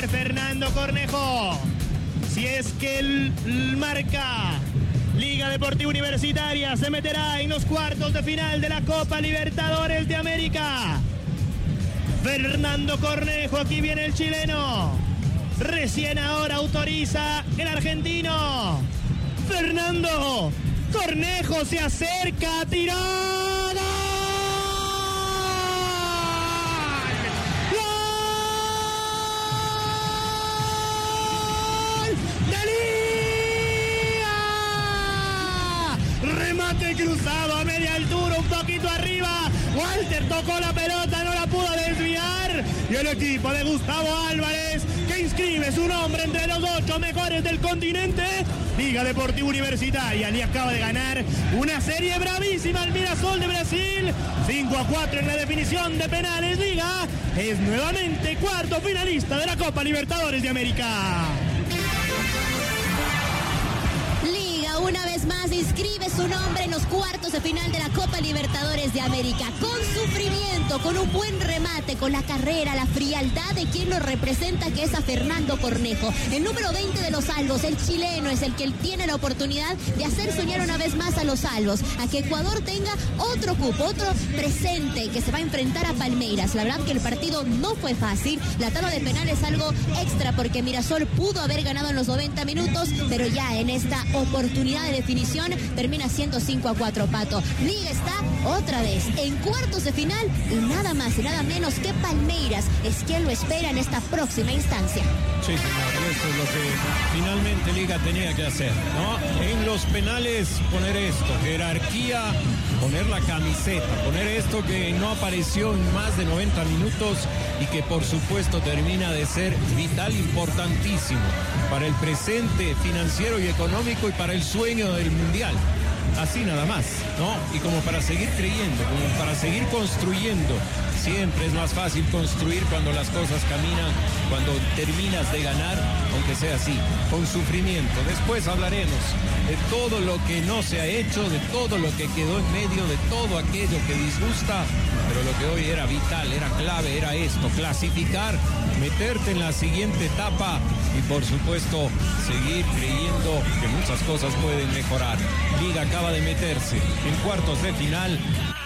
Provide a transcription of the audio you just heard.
jugar Fernando Cornejo. Si es que el marca Liga Deportiva Universitaria se meterá en los cuartos de final de la Copa Libertadores de América. Fernando Cornejo, aquí viene el chileno. Recién ahora autoriza el argentino. Fernando Cornejo se acerca, tirada. ¡Gol! ¡De Liga! Remate cruzado a media altura, un poquito arriba. Walter tocó la pelota, no la pudo desviar. Y el equipo de Gustavo Álvarez, que inscribe su nombre entre los 8 mejores del continente. Liga Deportiva Universitaria le acaba de ganar una serie bravísima al Mirassol de Brasil. 5-4 en la definición de penales. Liga es nuevamente cuarto finalista de la Copa Libertadores de América. Liga una vez más inscribe su nombre en los cuartos de final de la Copa Libertadores de América, con sufrimiento, con un buen remate, con la carrera, la frialdad de quien lo representa, que es a Fernando Cornejo. El número 20 de los Albos, el chileno, es el que tiene la oportunidad de hacer soñar una vez más a los Albos, a que Ecuador tenga otro cupo, otro presente, que se va a enfrentar a Palmeiras. La verdad que el partido no fue fácil, la tanda de penales es algo extra, porque Mirassol pudo haber ganado en los 90 minutos, pero ya en esta oportunidad de definición termina siendo 5-4, Pato. Liga está otra vez en cuartos de final y nada más y nada menos que Palmeiras es quien lo espera en esta próxima instancia. Sí, señor, eso es lo que finalmente Liga tenía que hacer, ¿no? En los penales poner esto, jerarquía, poner la camiseta, poner esto que no apareció en más de 90 minutos y que por supuesto termina de ser vital, importantísimo para el presente financiero y económico y para el sueño del Mundial. Así nada más, ¿no? Y como para seguir creyendo, como para seguir construyendo. Siempre es más fácil construir cuando las cosas caminan, cuando terminas de ganar, aunque sea así, con sufrimiento. Después hablaremos de todo lo que no se ha hecho, de todo lo que quedó en medio, de todo aquello que disgusta, pero lo que hoy era vital, era clave, era esto, clasificar, meterte en la siguiente etapa y por supuesto seguir creyendo que muchas cosas pueden mejorar. Liga acaba de meterse en cuartos de final.